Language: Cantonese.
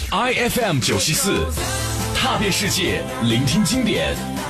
IFM 94，踏遍世界，聆听经典，